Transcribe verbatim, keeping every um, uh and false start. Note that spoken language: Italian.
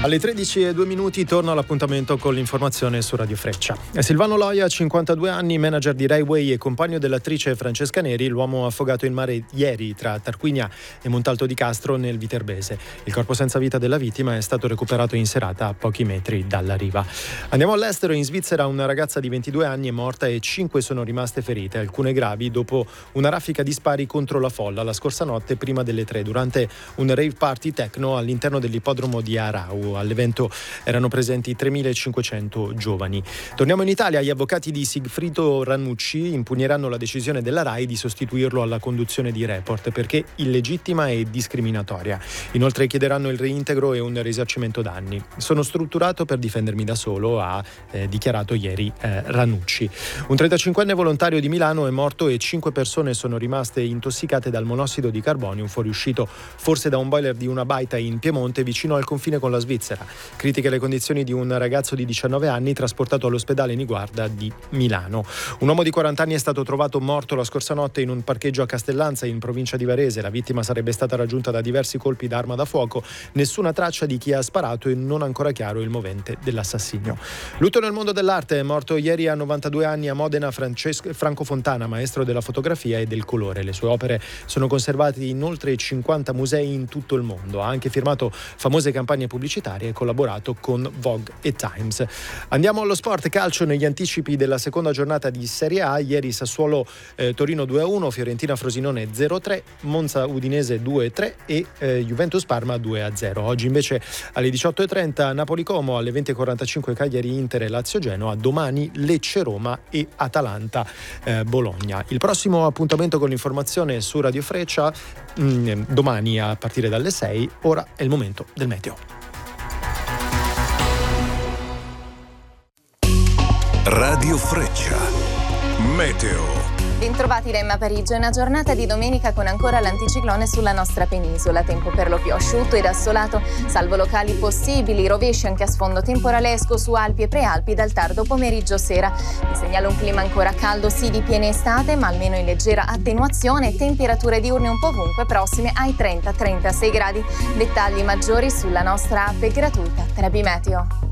Alle tredici e due minuti torna l'appuntamento con l'informazione su Radio Freccia. Silvano Loia, cinquantadue anni, manager di Rai Way e compagno dell'attrice Francesca Neri, l'uomo affogato in mare ieri tra Tarquinia e Montalto di Castro nel Viterbese. Il corpo senza vita della vittima è stato recuperato in serata a pochi metri dalla riva. Andiamo all'estero. In Svizzera una ragazza di ventidue anni è morta e cinque sono rimaste ferite, alcune gravi, dopo una raffica di spari contro la folla la scorsa notte prima delle tre durante un rave party techno all'interno dell'ippodromo di Arau. All'evento erano presenti tremilacinquecento giovani. Torniamo in Italia. Gli avvocati di Sigfrido Ranucci impugneranno la decisione della Rai di sostituirlo alla conduzione di Report perché illegittima e discriminatoria. Inoltre chiederanno il reintegro e un risarcimento danni. Sono strutturato per difendermi da solo, ha eh, dichiarato ieri eh, Ranucci. Un trentacinquenne volontario di Milano è morto e cinque persone sono rimaste intossicate dal monossido di carbonio fuoriuscito forse da un boiler di una baita in Piemonte vicino al confine con la Svizzera. Critiche le condizioni di un ragazzo di diciannove anni trasportato all'ospedale Niguarda di Milano. Un uomo di quaranta anni è stato trovato morto la scorsa notte in un parcheggio a Castellanza in provincia di Varese. La vittima sarebbe stata raggiunta da diversi colpi d'arma da fuoco. Nessuna traccia di chi ha sparato e non ancora chiaro il movente dell'assassinio. Lutto nel mondo dell'arte. È morto ieri a novantadue anni a Modena Francesco, Franco Fontana, maestro della fotografia e del colore. Le sue opere sono conservate in oltre cinquanta musei in tutto il mondo. Ha anche firmato famose campagne pubblicitarie e collaborato con Vogue e Times. Andiamo allo sport calcio negli anticipi della seconda giornata di Serie A. Ieri Sassuolo eh, Torino due a uno, Fiorentina Frosinone zero a tre, Monza Udinese due a tre e eh, Juventus Parma due a zero. Oggi invece alle diciotto e trenta Napoli Como, alle venti e quarantacinque Cagliari Inter e Lazio Genoa, domani Lecce Roma e Atalanta eh, Bologna. Il prossimo appuntamento con l'informazione su Radio Freccia mh, domani a partire dalle sei. Ora è il momento del meteo. Radio Freccia. Meteo. Bentrovati da Emma Parigi. È una giornata di domenica con ancora l'anticiclone sulla nostra penisola. Tempo per lo più asciutto ed assolato, salvo locali possibili, rovesci anche a sfondo temporalesco su Alpi e Prealpi dal tardo pomeriggio sera. Vi segnalo un clima ancora caldo, sì di piena estate, ma almeno in leggera attenuazione. Temperature diurne un po' ovunque prossime ai trenta trentasei gradi. Dettagli maggiori sulla nostra app gratuita Trebi Meteo.